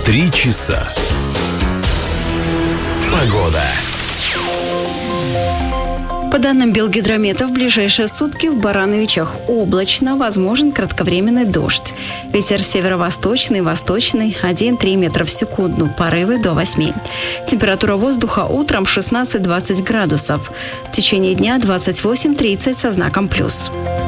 3 часа. Погода. По данным Белгидромета, в ближайшие сутки в Барановичах облачно, возможен кратковременный дождь. Ветер северо-восточный, восточный 1-3 метра в секунду, порывы до 8. Температура воздуха утром 16-20 градусов. В течение дня 28-30 со знаком плюс.